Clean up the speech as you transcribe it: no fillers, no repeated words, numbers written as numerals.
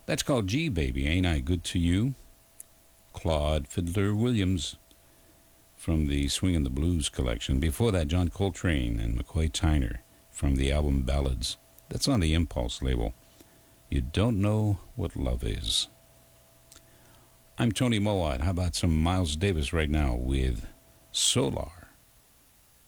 That's called G Baby, Ain't I Good to You? Claude Fiddler Williams from the Swing and the Blues collection. Before that, John Coltrane and McCoy Tyner from the album Ballads. That's on the Impulse label. You Don't Know What Love Is. I'm Tony Mowat. How about some Miles Davis right now with Solar?